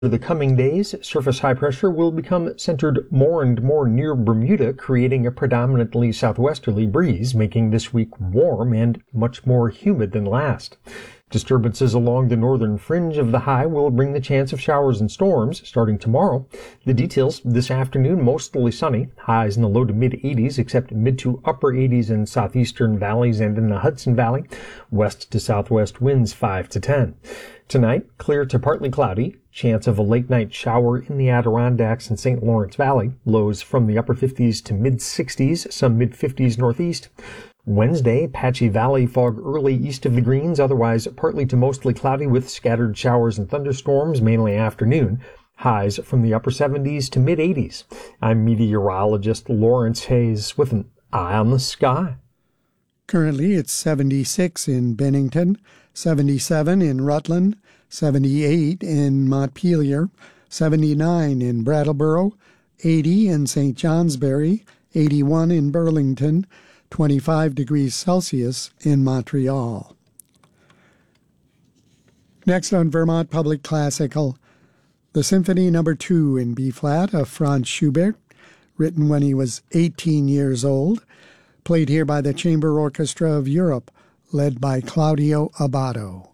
the coming days, surface high pressure will become centered more and more near Bermuda, creating a predominantly southwesterly breeze, making this week warm and much more humid than last. Disturbances along the northern fringe of the high will bring the chance of showers and storms starting tomorrow. The details: this afternoon, mostly sunny, highs in the low to mid 80s, except mid to upper 80s in southeastern valleys and in the Hudson Valley. West to southwest winds 5 to 10. Tonight, clear to partly cloudy, chance of a late night shower in the Adirondacks and St. Lawrence Valley, lows from the upper 50s to mid 60s, some mid 50s northeast. Wednesday, patchy valley fog early east of the Greens, otherwise partly to mostly cloudy with scattered showers and thunderstorms, mainly afternoon. Highs from the upper 70s to mid 80s. I'm meteorologist Lawrence Hayes with an eye on the sky. Currently, it's 76 in Bennington, 77 in Rutland, 78 in Montpelier, 79 in Brattleboro, 80 in St. Johnsbury, 81 in Burlington, 25 degrees Celsius in Montreal. Next on Vermont Public Classical, the Symphony No. 2 in B-flat of Franz Schubert, written when he was 18 years old, played here by the Chamber Orchestra of Europe, led by Claudio Abbado.